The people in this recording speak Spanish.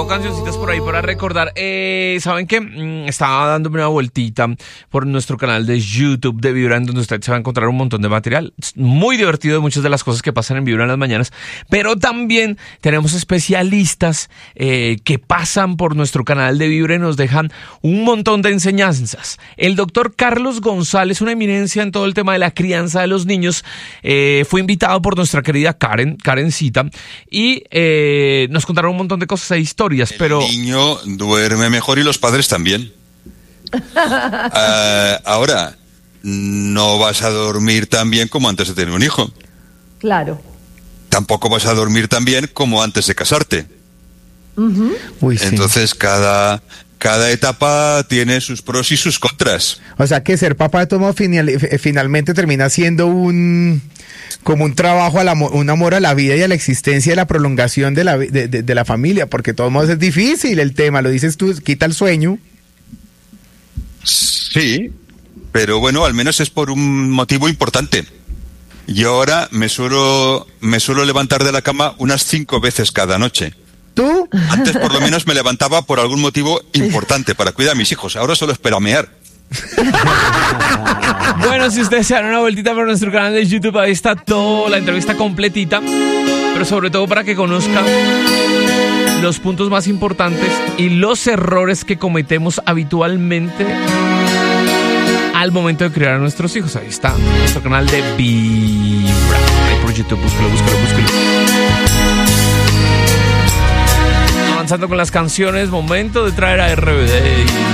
cancioncitas por ahí para recordar. ¿Saben qué? Estaba dándome una vueltita por nuestro canal de YouTube de Vibra, en donde usted se va a encontrar un montón de material muy divertido de muchas de las cosas que pasan en Vibra en las mañanas. Pero también tenemos especialistas que pasan por nuestro canal de Vibra y nos dejan un montón de enseñanzas. El doctor Carlos González, una eminencia en todo el tema de la crianza de los niños, fue invitado por nuestra querida Karencita y nos contaron un montón de cosas e historias. Pero el niño duerme mejor y los padres también. Ahora, no vas a dormir tan bien como antes de tener un hijo. Claro. Tampoco vas a dormir tan bien como antes de casarte. Uh-huh. Uy, sí. Entonces, cada etapa tiene sus pros y sus contras. O sea que ser papá de todo modo finalmente termina siendo como un trabajo, un amor a la vida y a la existencia y a la prolongación de la familia, porque de todos modos es difícil el tema, lo dices tú, quita el sueño. Sí, pero bueno, al menos es por un motivo importante. Yo ahora me suelo levantar de la cama unas 5 veces cada noche. ¿Tú? Antes por lo menos me levantaba por algún motivo importante para cuidar a mis hijos. Ahora solo espero a mear. bueno, si ustedes se dan una vueltita por nuestro canal de YouTube, ahí está toda la entrevista completita. Pero sobre todo para que conozcan los puntos más importantes y los errores que cometemos habitualmente al momento de criar a nuestros hijos. Ahí está nuestro canal de Vibra. Ahí por YouTube, búsquelo. Avanzando con las canciones, momento de traer a RBD.